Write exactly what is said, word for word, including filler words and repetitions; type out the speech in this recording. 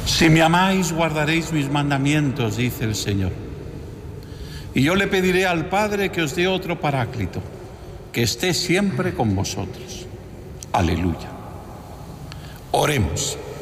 Si me amáis, guardaréis mis mandamientos, dice el Señor. Y yo le pediré al Padre que os dé otro Paráclito, que esté siempre con vosotros. Aleluya. Oremos.